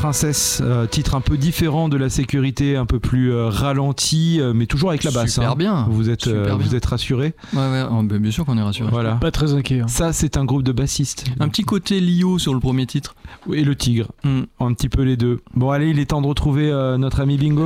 Princesse, titre un peu différent de la sécurité, un peu plus ralenti, mais toujours avec la basse. Super bien. Vous êtes rassurés? Ouais, bien sûr qu'on est rassurés. Voilà. Pas très inquiet. Ça, c'est un groupe de bassistes. Un petit côté Lio sur le premier titre. Et le Tigre. Un petit peu les deux. Bon, allez, il est temps de retrouver notre ami Bingo.